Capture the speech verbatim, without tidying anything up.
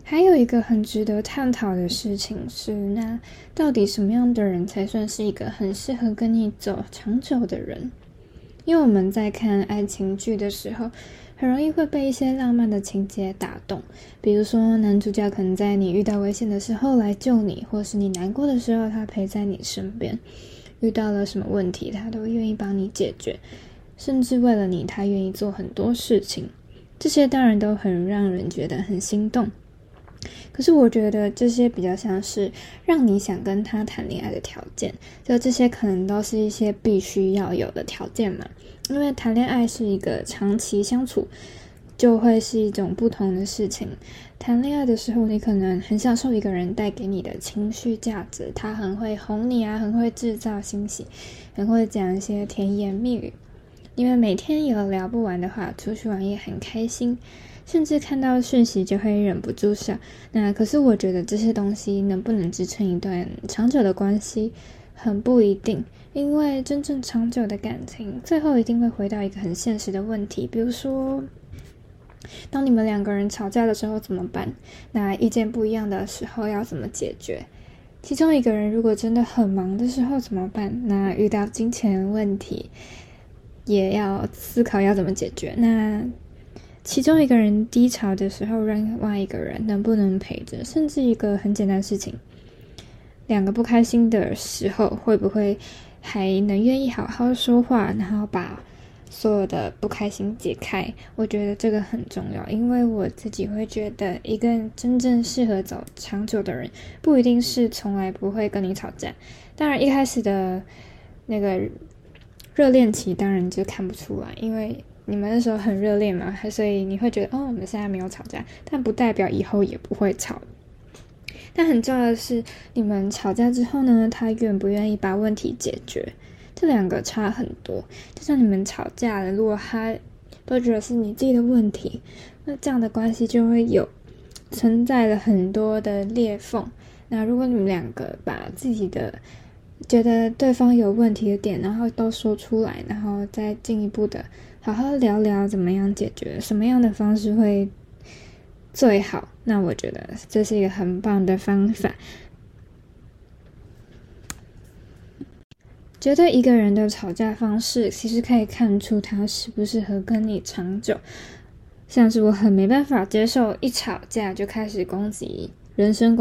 还有一个很值得探讨的事情是，那到底什么样的人才算是一个很适合跟你走长久的人？因为我们在看爱情剧的时候，很容易会被一些浪漫的情节打动，比如说男主角可能在你遇到危险的时候来救你，或是你难过的时候他陪在你身边，遇到了什么问题他都愿意帮你解决，甚至为了你他愿意做很多事情，这些当然都很让人觉得很心动。可是我觉得这些比较像是让你想跟他谈恋爱的条件，就这些可能都是一些必须要有的条件嘛，因为谈恋爱是一个长期相处，就会是一种不同的事情。谈恋爱的时候你可能很享受一个人带给你的情绪价值，他很会哄你啊，很会制造欣喜，很会讲一些甜言蜜语，因为每天有聊不完的话，出去玩也很开心，甚至看到讯息就会忍不住笑。那可是我觉得这些东西能不能支撑一段长久的关系很不一定，因为真正长久的感情最后一定会回到一个很现实的问题，比如说当你们两个人吵架的时候怎么办？那意见不一样的时候要怎么解决？其中一个人如果真的很忙的时候怎么办？那遇到金钱问题也要思考要怎么解决。那其中一个人低潮的时候，另外一个人能不能陪着？甚至一个很简单的事情，两个不开心的时候，会不会还能愿意好好说话，然后把所有的不开心解开？我觉得这个很重要，因为我自己会觉得，一个真正适合走长久的人，不一定是从来不会跟你吵架。当然，一开始的那个热恋期，当然就看不出来，因为你们那时候很热恋嘛，所以你会觉得哦，我们现在没有吵架，但不代表以后也不会吵。但很重要的是，你们吵架之后呢，他愿不愿意把问题解决，这两个差很多。就像你们吵架了，如果他都觉得是你自己的问题，那这样的关系就会有存在了很多的裂缝。那如果你们两个把自己的觉得对方有问题的点，然后都说出来，然后再进一步的好好聊聊怎么样解决，什么样的方式会最好，那我觉得这是一个很棒的方法。觉得一个人的吵架方式其实可以看出他适不适合跟你长久，像是我很没办法接受一吵架就开始攻击人身